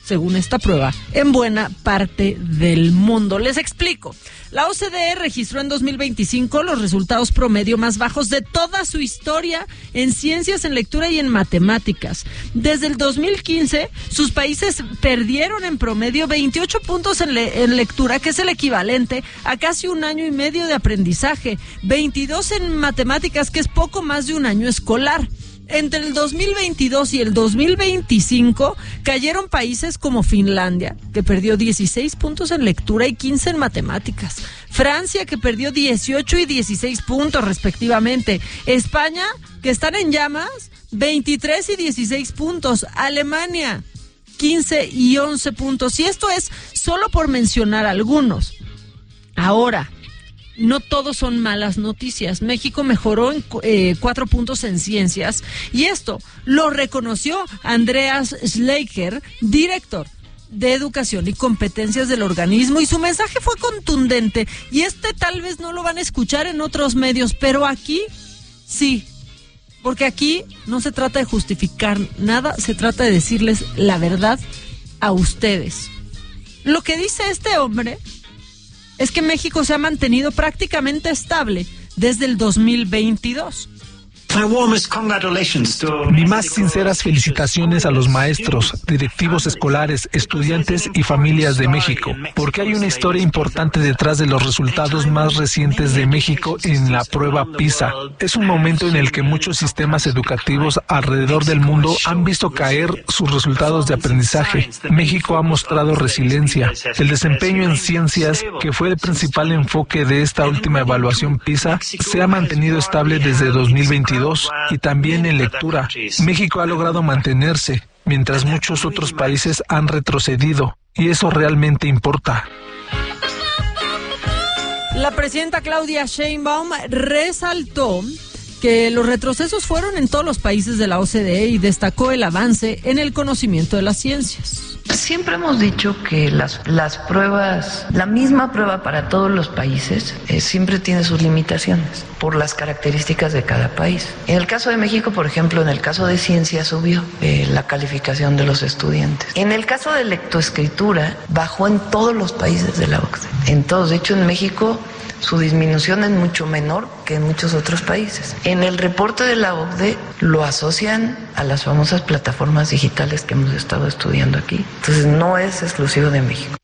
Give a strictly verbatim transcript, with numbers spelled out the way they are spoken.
según esta prueba, en buena parte del mundo. Les explico. La O C D E registró en dos mil veinticinco los resultados promedio más bajos de toda su historia en ciencias, en lectura y en matemáticas. Desde el dos mil quince, sus países perdieron en promedio veintiocho puntos en, le- en lectura, que es el equivalente a casi un año y medio de aprendizaje, veintidós en matemáticas, que es poco más de un año escolar. Entre el dos mil veintidós y el dos mil veinticinco cayeron países como Finlandia, que perdió dieciséis puntos en lectura y quince en matemáticas. Francia, que perdió dieciocho y dieciséis puntos respectivamente. España, que están en llamas, veintitrés y dieciséis puntos. Alemania, quince y once puntos. Y esto es solo por mencionar algunos. Ahora, no todos son malas noticias. México mejoró en eh, cuatro puntos en ciencias, y esto lo reconoció Andreas Schleicher, director de Educación y Competencias del organismo, y su mensaje fue contundente, y este tal vez no lo van a escuchar en otros medios, pero aquí sí, porque aquí no se trata de justificar nada, se trata de decirles la verdad a ustedes. Lo que dice este hombre es que México se ha mantenido prácticamente estable desde el dos mil veintidós. Mi más sinceras felicitaciones a los maestros, directivos escolares, estudiantes y familias de México, porque hay una historia importante detrás de los resultados más recientes de México en la prueba PISA. Es un momento en el que muchos sistemas educativos alrededor del mundo han visto caer sus resultados de aprendizaje. México ha mostrado resiliencia. El desempeño en ciencias, que fue el principal enfoque de esta última evaluación PISA, se ha mantenido estable desde dos mil veintidós. Y también en lectura. México ha logrado mantenerse, mientras muchos otros países han retrocedido, y eso realmente importa. La presidenta Claudia Sheinbaum resaltó que los retrocesos fueron en todos los países de la O C D E y destacó el avance en el conocimiento de las ciencias. Siempre hemos dicho que las, las pruebas, la misma prueba para todos los países, eh, siempre tiene sus limitaciones por las características de cada país. En el caso de México, por ejemplo, en el caso de ciencia subió eh, la calificación de los estudiantes. En el caso de lectoescritura, bajó en todos los países de la O C D E. En todos, de hecho en México su disminución es mucho menor que en muchos otros países. En el reporte de la O C D E lo asocian a las famosas plataformas digitales que hemos estado estudiando aquí. Entonces no es exclusivo de México.